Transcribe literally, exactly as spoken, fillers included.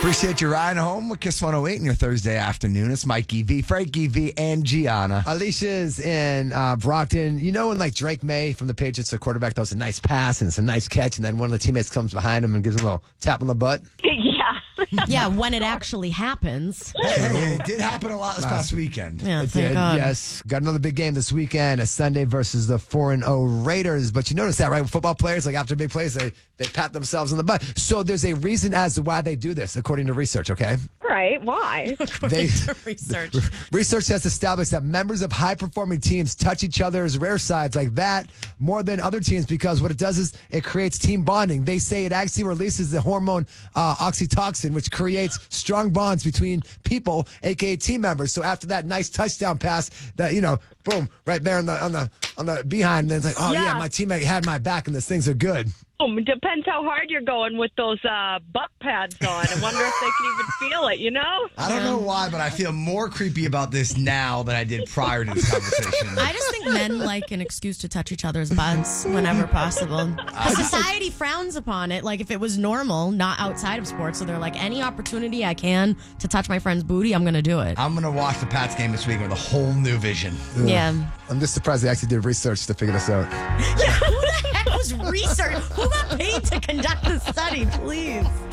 Appreciate you riding home with Kiss one oh eight in your Thursday afternoon. It's Mikey V, Frankie V, and Gianna. Alicia's in uh, Brockton. You know when like Drake May from the Patriots, the quarterback, throws a nice pass and it's a nice catch, and then one of the teammates comes behind him and gives him a little tap on the butt? Yeah. Yeah, when it actually happens. Hey, it did happen a lot this past weekend. Yeah, It thank did, God. yes. Got another big game this weekend, a Sunday versus the four and oh Raiders. But you notice that, right? Football players, like after big plays, they, they pat themselves on the butt. So there's a reason as to why they do this, according to research, okay? Right. Why? They, Research. research has established that members of high-performing teams touch each other's rare sides like that more than other teams because what it does is it creates team bonding. They say it actually releases the hormone uh, oxytocin, which creates strong bonds between people, aka team members. So after that nice touchdown pass, that you know, boom, right there on the on the on the behind, and it's like, oh yeah, Yeah. my teammate had my back, and this things are good. Um, depends how hard you're going with those uh, butt pads on. I wonder if they can even feel it, you know? I don't know why, but I feel more creepy about this now than I did prior to this conversation. I just think men like an excuse to touch each other's butts whenever possible. 'Cause society frowns upon it. Like if it was normal, not outside of sports. So they're like, any opportunity I can to touch my friend's booty, I'm going to do it. I'm going to watch the Pats game this week with a whole new vision. Yeah. I'm just surprised they actually did research to figure this out. Who the heck was research? Who got paid to conduct this study, please?